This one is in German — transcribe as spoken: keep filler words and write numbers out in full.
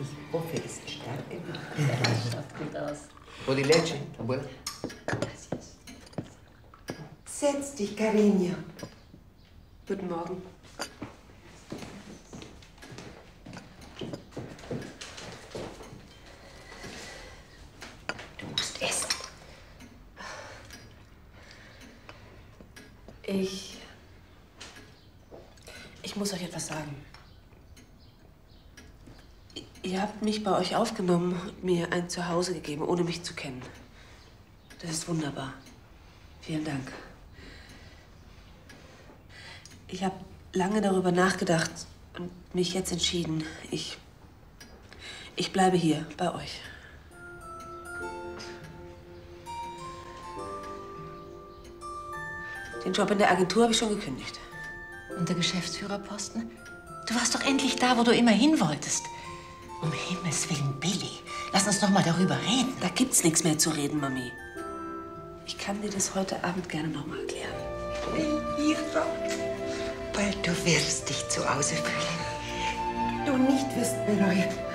Ich hoffe, es ist stark genug. Das schaut gut aus. Por die leche, abuela. Setz dich, Carenia. Guten Morgen. Du musst essen. Ich... Ich muss euch etwas sagen. Ihr habt mich bei euch aufgenommen und mir ein Zuhause gegeben, ohne mich zu kennen. Das ist wunderbar. Vielen Dank. Ich habe lange darüber nachgedacht und mich jetzt entschieden. Ich... Ich bleibe hier, bei euch. Den Job in der Agentur habe ich schon gekündigt. Und der Geschäftsführerposten? Du warst doch endlich da, wo du immer hin wolltest. Um Himmels Willen, Billy, lass uns doch mal darüber reden. Da gibt's nichts mehr zu reden, Mami. Ich kann dir das heute Abend gerne noch mal erklären. Elvira, bald du wirst dich zu Hause fühlen. Du nicht wirst bereuen.